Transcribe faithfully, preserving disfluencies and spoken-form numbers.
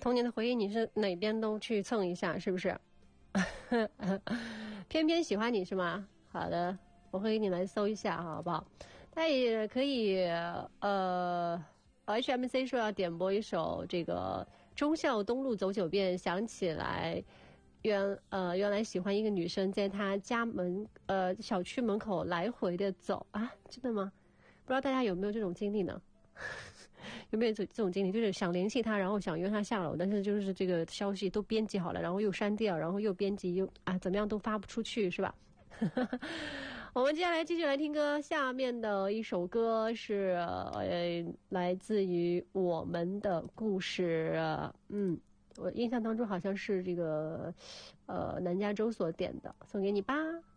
童年的回忆你是哪边都去蹭一下，是不是？偏偏喜欢你是吗？好的，我会给你来搜一下，好不好？他也可以，呃 ，H M C 说要点播一首这个忠孝东路走九遍，想起来原呃原来喜欢一个女生，在她家门呃小区门口来回的走啊，真的吗？不知道大家有没有这种经历呢？有没有这这种经历，就是想联系他，然后想约他下楼，但是就是这个消息都编辑好了，然后又删掉，然后又编辑又啊怎么样都发不出去，是吧？我们接下来继续来听歌，下面的一首歌是呃来自于我们的故事，嗯，我印象当中好像是这个呃南加州所点的，送给你吧。